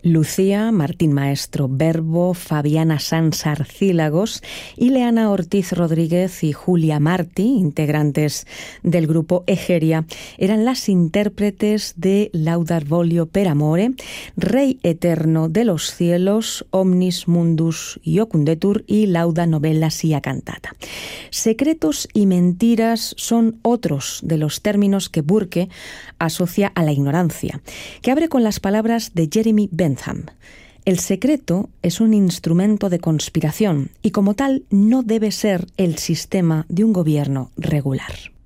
Lucía Martín Maestro Verbo, Fabiana Sanz Arcílagos, Ileana Ortiz Rodríguez y Julia Martí, integrantes del grupo Egeria, eran las intérpretes de Laudae Volio per Amore, Rey Eterno de los Cielos, Omnis Mundus Iocundetur y Lauda Novella Sia Cantata. Secretos y mentiras son otros de los términos que Burke asocia a la ignorancia, que abre con las palabras de Jeremy Bentham. El secreto es un instrumento de conspiración y como tal no debe ser el sistema de un gobierno regular.